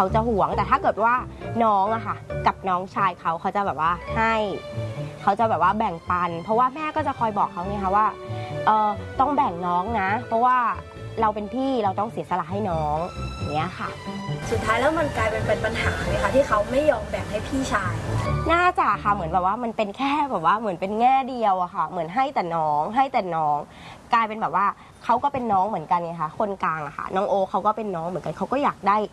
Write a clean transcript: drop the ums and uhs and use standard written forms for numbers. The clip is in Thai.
เขาจะหวงแต่ถ้าเกิดว่าน้องอะค่ะกับน้องชายเขาจะแบบว่าให้เขาจะแบบว่าแบ่งปันเพราะว่าแม่ก็จะคอยบอกเขาไงคะว่าต้องแบ่งน้องนะเพราะว่าเราเป็นพี่เราต้องเสียสละให้น้องอย่างเงี้ยค่ะสุดท้ายแล้วมันกลายเป็นปัญหาไหมคะที่เขาไม่ยอมแบ่งให้พี่ชายน่าจะค่ะเหมือนแบบว่ามันเป็นแค่แบบว่าเหมือนเป็นแง่เดียวอะค่ะเหมือนให้แต่น้องกลายเป็นแบบว่าเขาก็เป็นน้องเหมือนกันไงคะคนกลางอะค่ะน้องโอเขาก็เป็นน้องเหมือนกันเขาก็อยากได้